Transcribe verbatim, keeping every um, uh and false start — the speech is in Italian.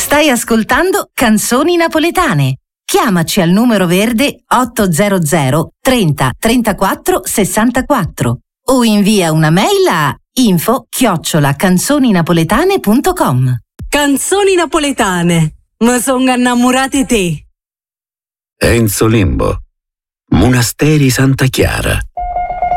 Stai ascoltando Canzoni Napoletane. Chiamaci al numero verde ottocento trenta trentaquattro sessantaquattro o invia una mail a info chiocciola canzoninapoletane punto com. Canzoni napoletane, mi sono innamorate te. Enzo Limbo, Monasteri Santa Chiara.